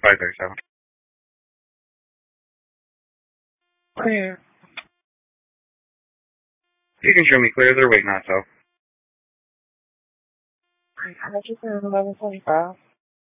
537. Clear. You can show me clear. They're waiting outside. Register 1145.